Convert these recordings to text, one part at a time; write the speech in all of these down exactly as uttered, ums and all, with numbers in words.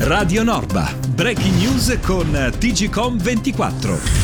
Radio Norba, breaking news con T G Com ventiquattro.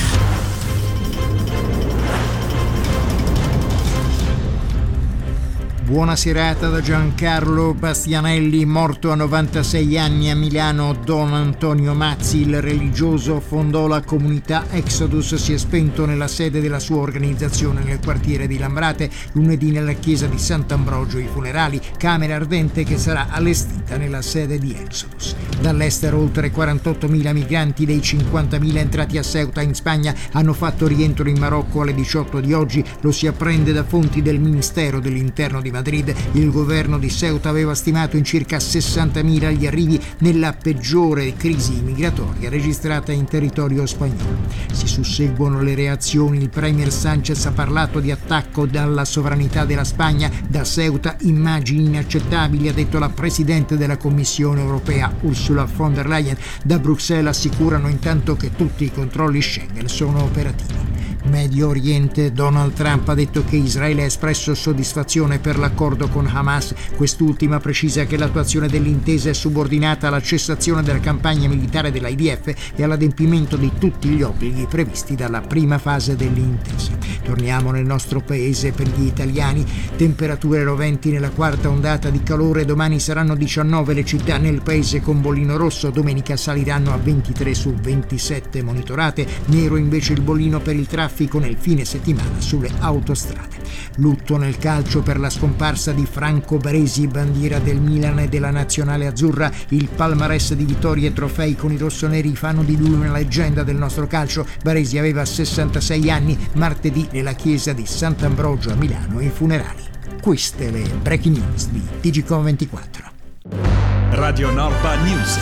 Buona serata da Giancarlo Bastianelli. Morto a novantasei anni a Milano Don Antonio Mazzi, il religioso fondò la comunità Exodus, si è spento nella sede della sua organizzazione nel quartiere di Lambrate, lunedì nella chiesa di Sant'Ambrogio. I funerali, camera ardente che sarà allestita nella sede di Exodus. Dall'estero oltre quarantottomila migranti dei cinquantamila entrati a Ceuta in Spagna hanno fatto rientro in Marocco alle diciotto di oggi, lo si apprende da fonti del Ministero dell'Interno di Madrid. Il governo di Ceuta aveva stimato in circa sessantamila gli arrivi nella peggiore crisi migratoria registrata in territorio spagnolo. Si susseguono le reazioni. Il premier Sánchez ha parlato di attacco alla sovranità della Spagna da Ceuta, immagini inaccettabili, ha detto la presidente della Commissione europea Ursula von der Leyen. Da Bruxelles assicurano intanto che tutti i controlli Schengen sono operativi. Medio Oriente. Donald Trump ha detto che Israele ha espresso soddisfazione per l'accordo con Hamas. Quest'ultima precisa che l'attuazione dell'intesa è subordinata alla cessazione della campagna militare dell'I D F e all'adempimento di tutti gli obblighi previsti dalla prima fase dell'intesa. Torniamo nel nostro paese. Per gli italiani, temperature roventi nella quarta ondata di calore. Domani saranno diciannove le città nel paese con bollino rosso, domenica saliranno a ventitré su ventisette monitorate, nero invece il bollino per il traffico nel fine settimana sulle autostrade. Lutto nel calcio per la scomparsa di Franco Baresi, bandiera del Milan e della nazionale azzurra. Il palmarès di vittorie e trofei con i rossoneri fanno di lui una leggenda del nostro calcio. Baresi aveva sessantasei anni. Martedì nella chiesa di Sant'Ambrogio a Milano i funerali. Queste le breaking news di T G Com ventiquattro. Radio Norba News.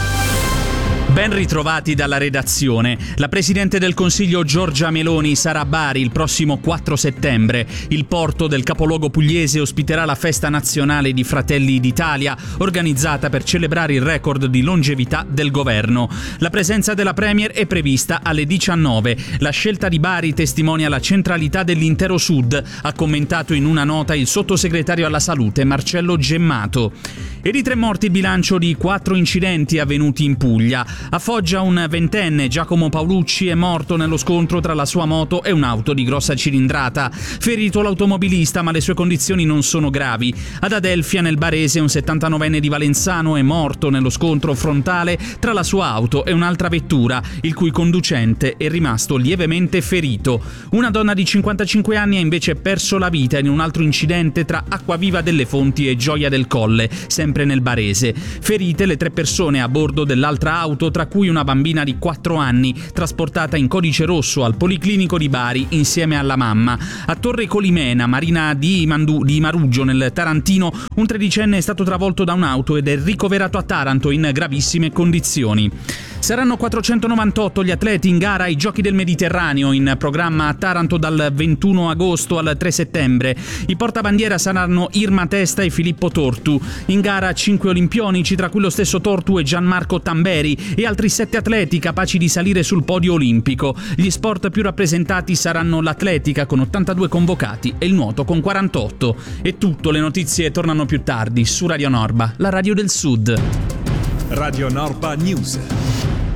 Ben ritrovati dalla redazione. La Presidente del Consiglio Giorgia Meloni sarà a Bari il prossimo quattro settembre. Il porto del capoluogo pugliese ospiterà la festa nazionale di Fratelli d'Italia, organizzata per celebrare il record di longevità del governo. La presenza della Premier è prevista alle diciannove. La scelta di Bari testimonia la centralità dell'intero Sud, ha commentato in una nota il sottosegretario alla Salute Marcello Gemmato. E di tre morti il bilancio di quattro incidenti avvenuti in Puglia. A Foggia un ventenne, Giacomo Paolucci, è morto nello scontro tra la sua moto e un'auto di grossa cilindrata. Ferito l'automobilista, ma le sue condizioni non sono gravi. Ad Adelfia, nel Barese, un settantanovenne di Valenzano è morto nello scontro frontale tra la sua auto e un'altra vettura, il cui conducente è rimasto lievemente ferito. Una donna di cinquantacinque anni ha invece perso la vita in un altro incidente tra Acquaviva delle Fonti e Gioia del Colle, sempre nel Barese. Ferite le tre persone a bordo dell'altra auto, tra cui una bambina di quattro anni, trasportata in codice rosso al Policlinico di Bari insieme alla mamma. A Torre Colimena, Marina di, Mandu- di Maruggio, nel Tarantino, un tredicenne è stato travolto da un'auto ed è ricoverato a Taranto in gravissime condizioni. Saranno quattrocentonovantotto gli atleti in gara ai Giochi del Mediterraneo, in programma a Taranto dal ventuno agosto al tre settembre. I portabandiera saranno Irma Testa e Filippo Tortu. In gara cinque olimpionici, tra cui lo stesso Tortu e Gianmarco Tamberi, e altri sette atleti capaci di salire sul podio olimpico. Gli sport più rappresentati saranno l'atletica con ottantadue convocati e il nuoto con quarantotto. E tutto, le notizie tornano più tardi su Radio Norba, la radio del Sud. Radio Norba News.